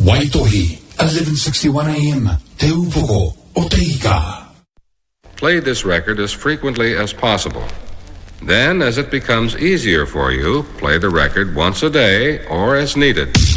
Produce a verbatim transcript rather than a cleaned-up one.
Waitohi, eleven sixty-one A M, Te Upoko, o Te Ika. Play this record as frequently as possible. Then, as it becomes easier for you, play the record once a day or as needed.